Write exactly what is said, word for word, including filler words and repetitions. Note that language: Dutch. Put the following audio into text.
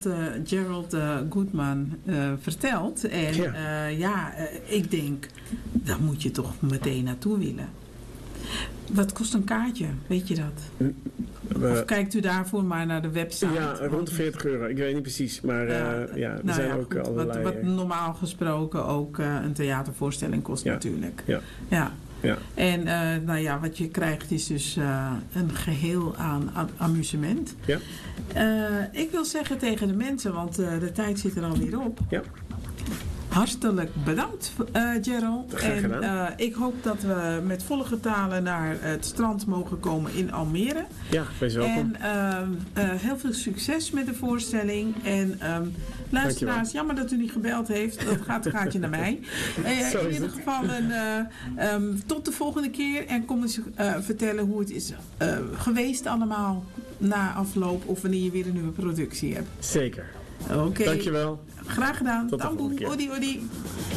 Uh, Gerald uh, Goodman uh, vertelt. En ja, uh, ja uh, ik denk, daar moet je toch meteen naartoe willen. Wat kost een kaartje? Weet je dat? Uh, of kijkt u daarvoor maar naar de website? Ja, rond de veertig euro. Ik weet niet precies. Maar uh, uh, ja, er nou zijn ja, ook goed, allerlei... Wat, wat normaal gesproken ook uh, een theatervoorstelling kost ja, natuurlijk. Ja. ja. Ja. En uh, nou ja, wat je krijgt is dus uh, een geheel aan a- amusement. Ja. Uh, ik wil zeggen tegen de mensen, want uh, de tijd zit er alweer op. Ja. Hartelijk bedankt, uh, Gerald. Graag gedaan. En uh, ik hoop dat we met volle getalen naar het strand mogen komen in Almere. Ja, wees welkom. En uh, uh, heel veel succes met de voorstelling. En um, luisteraars, jammer dat u niet gebeld heeft. Dat gaat een gaatje naar mij. Uh, in ieder geval een, uh, um, tot de volgende keer. En kom eens uh, vertellen hoe het is uh, geweest allemaal na afloop. Of wanneer je weer een nieuwe productie hebt. Zeker. Oké. Okay. Dankjewel. Graag gedaan. Tot de volgende keer. Odi, odi.